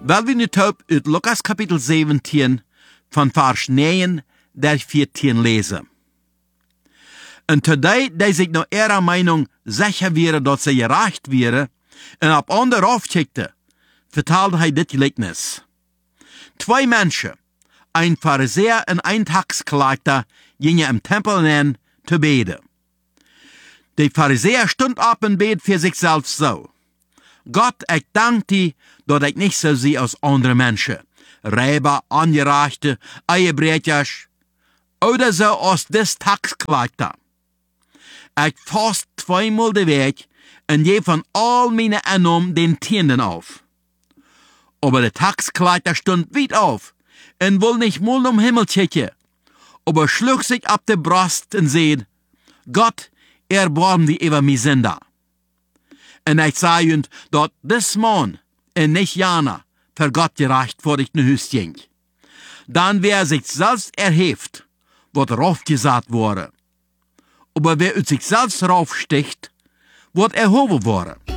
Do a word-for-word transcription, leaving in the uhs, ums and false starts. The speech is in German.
Weil wir nu taub uit Lukas Kapitel zeventien van vers negen der vierzehn lesen. Und today, die sich nach ihrer Meinung sicher wäre, dass sie gerecht wäre, und auf andere aufschickte, vertelde er dit Gleichnis. Zwei Menschen, ein Pharisäer und ein Taxkleiter, gingen im Tempel hin, zu beten. Der Pharisäer stund auf und bet für sich selbst so: Gott, ich danke dir, dass ich nicht so sehe als andere Menschen, Räber, Angereichte, Eiebrechers, oder so als des Taxkleiter. Ich fast zweimal den Weg und je von all meine Einnahmen den Tienden auf. Aber der Taxkleiter stund weit auf und will nicht mal um Himmel schicken, aber schlug sich ab der Brust und seht: Gott, erbarm die über mich Sünder. Und ich sage ihnen, dass das Mann und nicht Jana für Gott gerecht vor ich ne Hüst ging. Dann wer sich selbst erhebt, wird raufgesagt worden. Aber wer ut sich selbst raufsticht, wird erhoben worden.